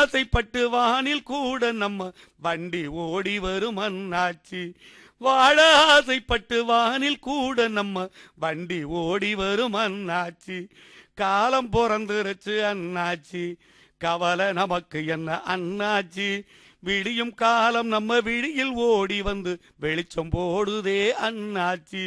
ஆசைப்பட்டு வானில் கூட நம்ம வண்டி ஓடி வரும் அண்ணாச்சி. வாழ ஆசைப்பட்டு வானில் கூட நம்ம வண்டி ஓடி வரும் அண்ணாச்சி. காலம் பிறந்துருச்சு அண்ணாச்சி, கவலை நமக்கு என்ன அண்ணாச்சி. விடியும் காலம் நம்ம விழியில் ஓடி வந்து வெளிச்சம் போடுதே அண்ணாச்சி.